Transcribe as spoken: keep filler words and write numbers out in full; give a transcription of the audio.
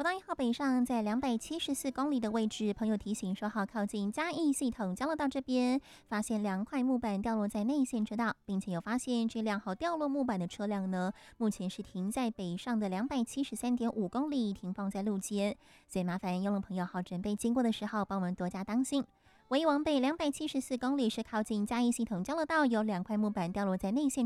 国道一号北上在两百七十四公里的位置，朋友提醒说好靠近嘉义系统交流道这边，发现两块木板掉落在内线车道，并且有发现这辆好掉落木板的车辆呢，目前是停在北上的两百七十三点五公里，停放在路肩，所以麻烦用路朋友好准备经过的时候，帮我们多加当心。唯一往北两百七十四公里是靠近嘉义系统交流道，有两块木板掉落在内线